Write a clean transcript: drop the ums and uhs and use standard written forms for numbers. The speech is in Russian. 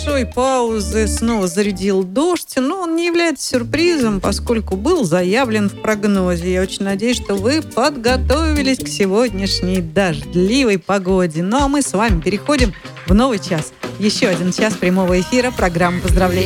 небольшой паузы снова зарядил дождь, но он не является сюрпризом, поскольку был заявлен в прогнозе. Я очень надеюсь, что вы подготовились к сегодняшней дождливой погоде. Ну а мы с вами переходим в новый час. Еще один час прямого эфира программы «Поздравления».